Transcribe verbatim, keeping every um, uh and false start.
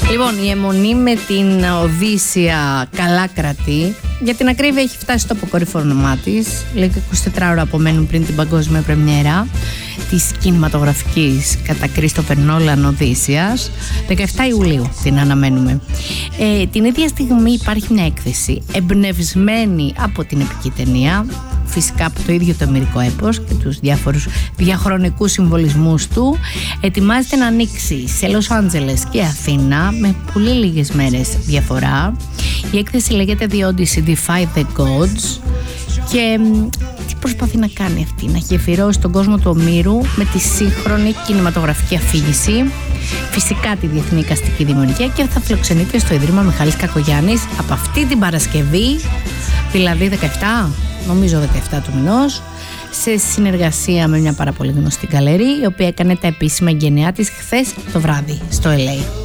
Λοιπόν, η αιμονή με την Οδύσσεια καλά κρατεί. Για την ακρίβεια, έχει φτάσει στο αποκορύφωνομά της. Λέει και είκοσι τέσσερις ώρα απομένουν πριν την παγκόσμια πρεμιέρα της κινηματογραφικής κατά Κρίστοφερ Νόλαν Οδύσσειας. δεκαεφτά Ιουλίου την αναμένουμε. Ε, την ίδια στιγμή υπάρχει μια έκθεση εμπνευσμένη από την επική ταινία, φυσικά από το ίδιο το ομηρικό έπος και τους διάφορους διαχρονικούς συμβολισμούς του. Ετοιμάζεται να ανοίξει σε Λος Άντζελες και Αθήνα με πολύ λίγες μέρες διαφορά. Η έκθεση λέγεται The Odyssey Defy the Gods και τι προσπαθεί να κάνει αυτή? Να γεφυρώσει τον κόσμο του ομήρου με τη σύγχρονη κινηματογραφική αφήγηση, φυσικά τη διεθνή εικαστική δημιουργία, και θα φιλοξενείται στο Ιδρύμα Μιχάλης Κακογιάννης από αυτή την Παρασκευή, δηλαδή δεκαεφτά, νομίζω δεκαεφτά του μηνός, σε συνεργασία με μια πάρα πολύ γνωστή γκαλερί, η οποία έκανε τα επίσημα εγγενειά της χθες το βράδυ στο ελ έι.